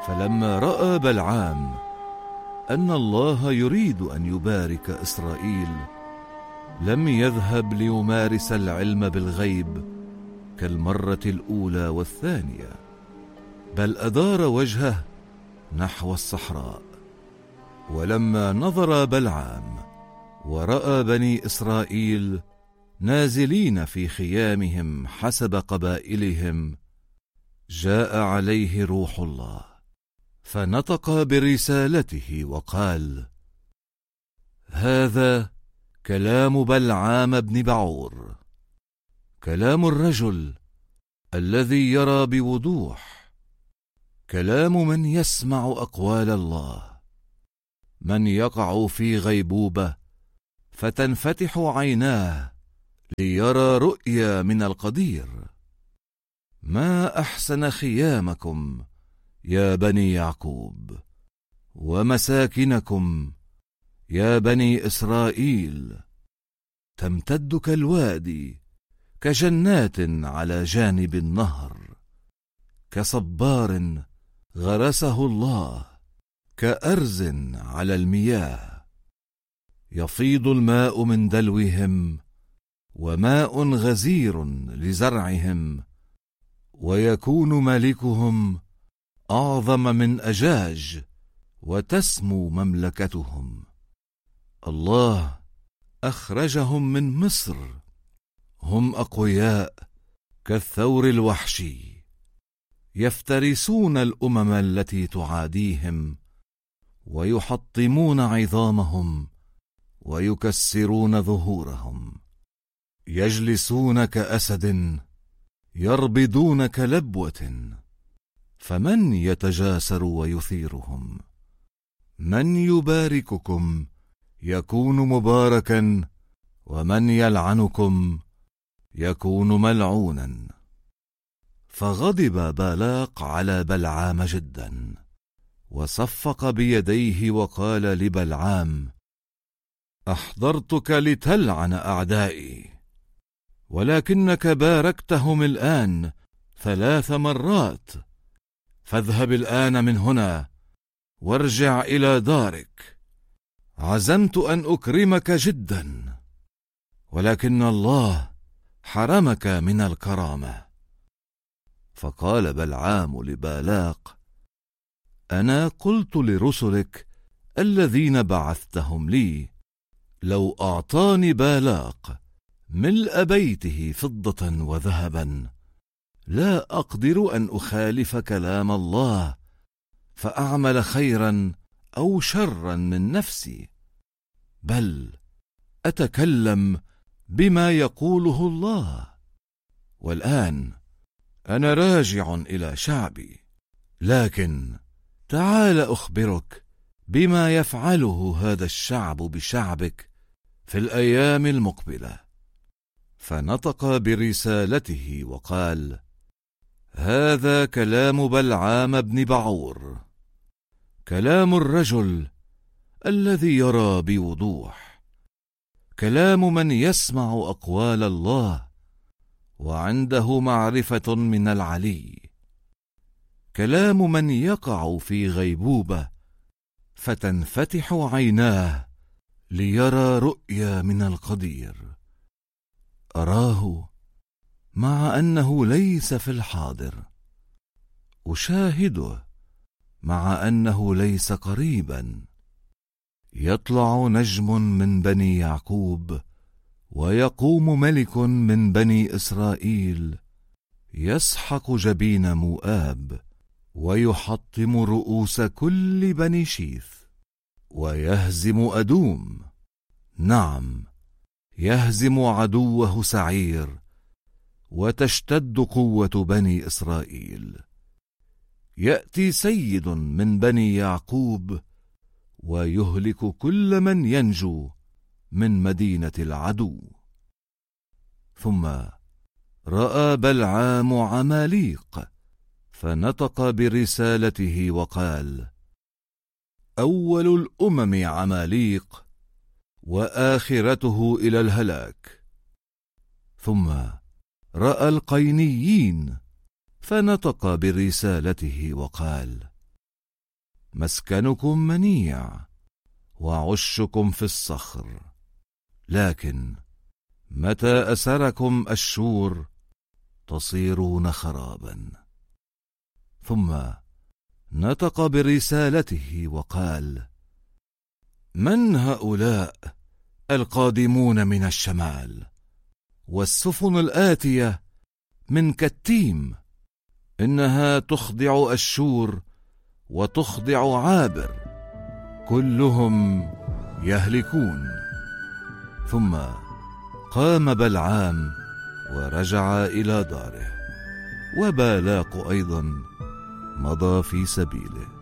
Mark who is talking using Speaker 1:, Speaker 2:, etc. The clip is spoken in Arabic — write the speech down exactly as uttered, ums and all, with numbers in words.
Speaker 1: فلما رأى بلعام أن الله يريد أن يبارك إسرائيل لم يذهب ليمارس العلم بالغيب كالمرة الأولى والثانية، بل أدار وجهه نحو الصحراء. ولما نظر بلعام ورأى بني إسرائيل نازلين في خيامهم حسب قبائلهم، جاء عليه روح الله فنطق برسالته وقال: هذا كلام بلعام بن بعور، كلام الرجل الذي يرى بوضوح، كلام من يسمع أقوال الله، من يقع في غيبوبة فتنفتح عيناه ليرى رؤيا من القدير. ما أحسن خيامكم يا بني يعقوب، ومساكنكم يا بني إسرائيل، تمتد كالوادي، كجنات على جانب النهر، كصبار غرسه الله، كأرز على المياه. يفيض الماء من دلوهم، وماء غزير لزرعهم، ويكون ملكهم أعظم من أجاج، وتسمو مملكتهم. الله أخرجهم من مصر، هم أقوياء كالثور الوحشي، يفترسون الأمم التي تعاديهم، ويحطمون عظامهم، ويكسرون ظهورهم. يجلسون كأسد، يربضون كلبوة، فمن يتجاسر ويثيرهم؟ من يبارككم يكون مباركا، ومن يلعنكم يكون ملعونا. فغضب بالاق على بلعام جدا، وصفق بيديه وقال لبلعام: أحضرتك لتلعن أعدائي، ولكنك باركتهم الآن ثلاث مرات، فاذهب الآن من هنا وارجع إلى دارك. عزمت أن أكرمك جدا، ولكن الله حرمك من الكرامة. فقال بلعام لبالاق: أنا قلت لرسلك الذين بعثتهم لي: لو أعطاني بالاق ملء بيته فضة وذهبا لا أقدر أن أخالف كلام الله فأعمل خيرا أو شرا من نفسي، بل أتكلم بما يقوله الله. والآن أنا راجع إلى شعبي، لكن تعال أخبرك بما يفعله هذا الشعب بشعبك في الأيام المقبلة. فنطق برسالته وقال: هذا كلام بلعام بن بعور، كلام الرجل الذي يرى بوضوح، كلام من يسمع أقوال الله وعنده معرفة من العلي، كلام من يقع في غيبوبة فتنفتح عيناه ليرى رؤيا من القدير. أراه مع أنه ليس في الحاضر، أشاهده مع أنه ليس قريبا. يطلع نجم من بني يعقوب، ويقوم ملك من بني إسرائيل، يسحق جبين مؤاب، ويحطم رؤوس كل بني شيث، ويهزم أدوم، نعم يهزم عدوه سعير، وتشتد قوة بني إسرائيل. يأتي سيد من بني يعقوب ويهلك كل من ينجو من مدينة العدو. ثم رأى بلعام عماليق، فنطق برسالته وقال: أول الأمم عماليق، وآخرته إلى الهلاك. ثم رأى القينيين، فنطق برسالته وقال: مسكنكم منيع وعشكم في الصخر، لكن متى أسركم أشور تصيرون خرابا. ثم نطق برسالته وقال: من هؤلاء القادمون من الشمال والسفن الآتية من كتيم؟ إنها تخضع أشور وتخضع عابر، كلهم يهلكون. ثم قام بلعام ورجع إلى داره، وبالاق أيضا مضى في سبيله.